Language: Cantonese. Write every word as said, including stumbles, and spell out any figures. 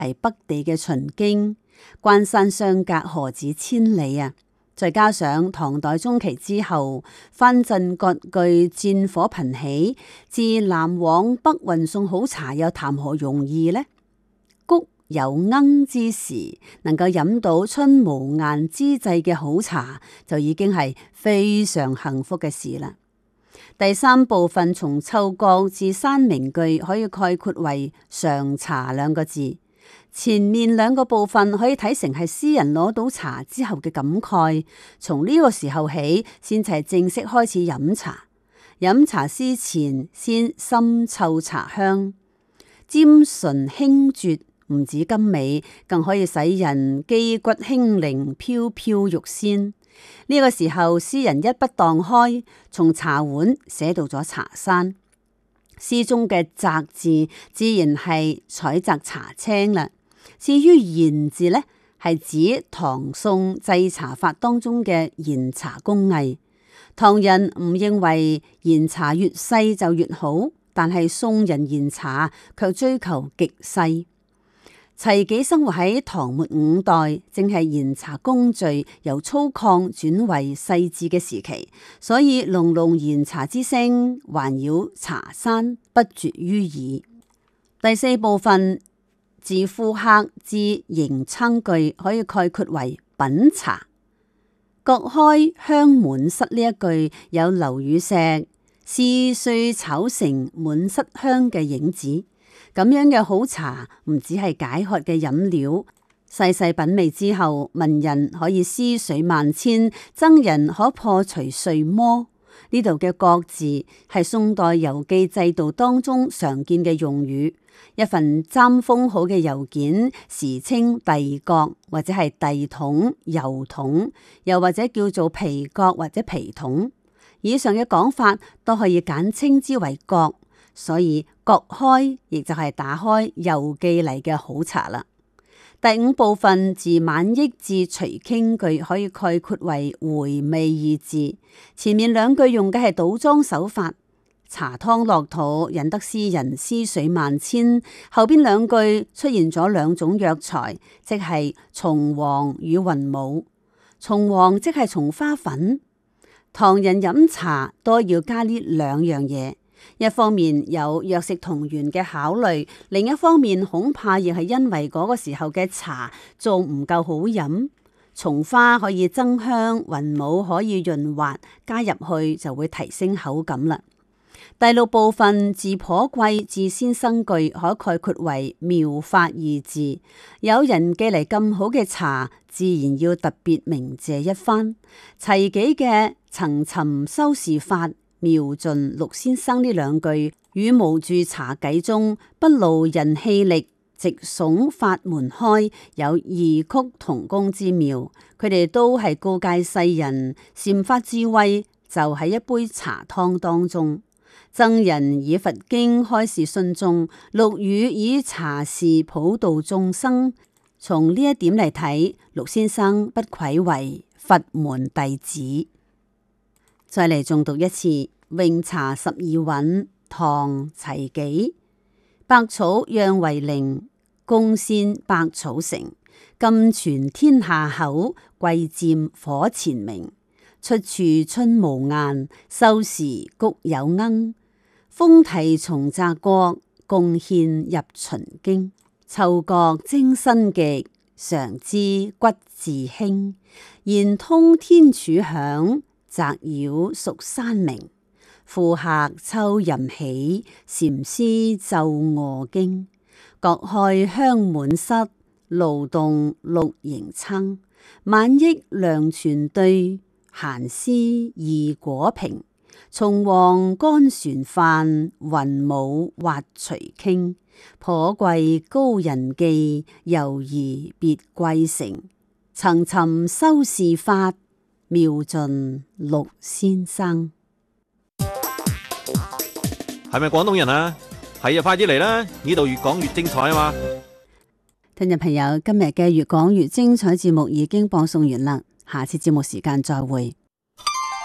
為北地嘅秦京，關山相隔何止千里啊！再加上唐代中期之後，藩鎮割據，戰火頻起，自南往北運送好茶又談何容易呢？谷有罌之時，能夠飲到春無雁之際嘅好茶，就已經係非常幸福嘅事啦。第三部分從嗅覺至山名句，可以概括為嘗茶兩個字。前面兩個部分可以睇成係詩人攞到茶之後嘅感慨，從呢個時候起先係正式開始飲茶。飲茶之前先深嗅茶香，沾醇輕絕，唔止甘美，更可以使人肌骨輕靈，飄飄欲仙。呢個時候詩人一筆蕩開，從茶碗寫到咗茶山。詩中嘅摘字自然係採摘茶青啦。至於研字呢，係指唐宋製茶法當中嘅研茶工藝。唐人唔認為研茶越細就越好，但係宋人研茶卻追求極細。齊己生活喺唐末五代，正係研茶工序由粗獷轉為細緻嘅時期，所以濃濃研茶之聲環繞茶山不絕於耳。第四部分自副客至迎餐句，可以概括為品茶。各開香滿室呢一句有劉禹錫試碎炒成滿室香嘅影子。咁樣嘅好茶唔只係解渴嘅飲料，細細品味之後，文人可以思緒萬千，僧人可破除睡魔。呢度嘅閣字係宋代郵寄制度當中常見嘅用語。一份砧封好嘅郵件，時稱遞閣或者係遞筒、郵筒，又或者叫做皮閣或者皮筒。以上嘅講法都可以簡稱之為閣，所以閣開亦就係打開郵寄嚟嘅好茶啦。第五部分自晚益至隨傾句，可以概括為回味二字。前面兩句用嘅係倒裝手法，茶湯落肚，引得詩人思緒萬千。後邊兩句出現咗兩種藥材，即係松黃與雲母。松黃即係松花粉。唐人飲茶都要加呢兩樣嘢。一方面有藥食同源嘅考慮，另一方面恐怕亦係因為嗰個時候嘅茶做唔夠好飲。松花可以增香，雲母可以潤滑，加入去就會提升口感啦。第六部分自頗貴至先生句，可概括為妙法二字。有人寄嚟咁好嘅茶，自然要特別鳴謝一番。齊己嘅層尋修士法，妙盡陸先生呢兩句，與無住茶偈中不勞人氣力，直聳法門開，有異曲同工之妙。佢哋都係告誡世人，禪法智慧就喺一杯茶湯當中。僧人以佛經開示信眾，陸羽以茶事普度眾生。從呢一點嚟睇，陸先生不愧為佛門弟子。再嚟誦讀一次《詠茶十二韻》，唐·齊己。百草釀為靈，貢獻百草成。甘泉天下口，貴佔火前明。出處春無雁，收時谷有罌。風啼松澤國，貢獻入秦京。嗅覺精新極，嘗之骨自輕。言通天柱響，澤繞蜀山明。副客秋吟起，禪師奏臥經。各開香滿室，勞動綠螢撐。晚益涼泉對，閒思異果瓶。松黃乾船飯，雲母滑隨傾。頗貴高人記，猶疑別貴成。層尋修士法，妙盡陸先生。 係咪廣東人啊？係啊，快啲嚟啦！呢度越講越精彩啊嘛！ 聽眾朋友，今日嘅越講越精彩節目已經播送完啦，下次節目時間再會。